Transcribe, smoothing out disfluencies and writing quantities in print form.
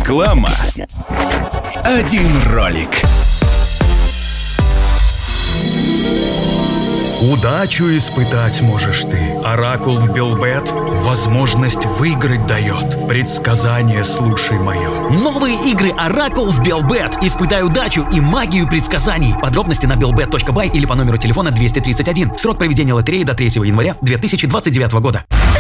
Реклама. Один ролик. Удачу испытать можешь ты. Оракул в Белбет возможность выиграть дает. Предсказание слушай мое. Новые игры Оракул в Белбет. Испытай удачу и магию предсказаний. Подробности на belbet.by или по номеру телефона 231. Срок проведения лотереи до 3 января 2029 года.